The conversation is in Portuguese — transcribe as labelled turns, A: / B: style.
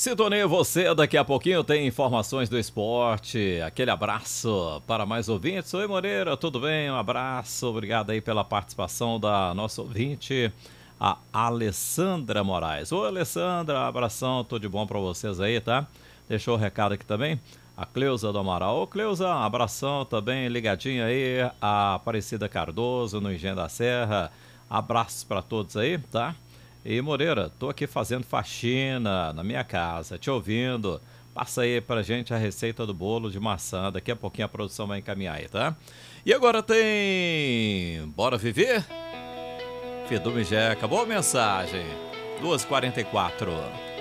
A: Sintonia você, daqui a pouquinho tem informações do esporte, aquele abraço para mais ouvintes. Oi Moreira, tudo bem? Um abraço, obrigado aí pela participação da nossa ouvinte, a Alessandra Moraes. Oi Alessandra, abração, tudo de bom para vocês aí, tá? Deixou o recado aqui também, a Cleusa do Amaral. Ô Cleusa, abração também, ligadinha aí, a Aparecida Cardoso no Engenho da Serra, abraços para todos aí, tá? E Moreira, tô aqui fazendo faxina na minha casa, te ouvindo. Passa aí pra gente a receita do bolo de maçã. Daqui a pouquinho a produção vai encaminhar aí, tá? E agora tem... Bora viver? Fedu Mijeca, boa mensagem. 2h44.